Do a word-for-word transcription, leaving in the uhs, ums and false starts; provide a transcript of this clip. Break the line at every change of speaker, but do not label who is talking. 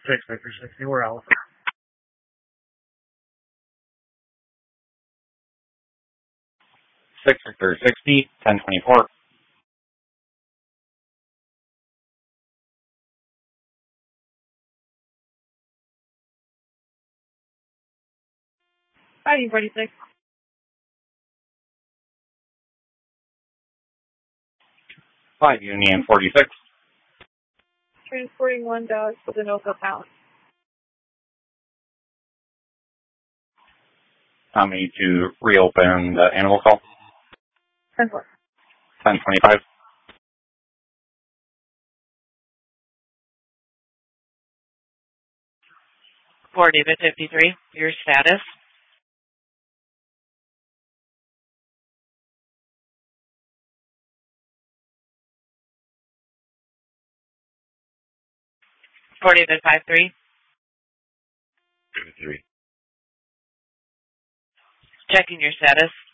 Six Victor sixty, we're out.
Six Victor sixty, ten twenty-four.
Five forty-six.
Five Union forty-six.
Transporting one dog to the Noka Pound.
Tommy to reopen the animal call.
ten four.
ten twenty-five.
four David fifty-three, your status? four David five three.
David three.
Checking your status.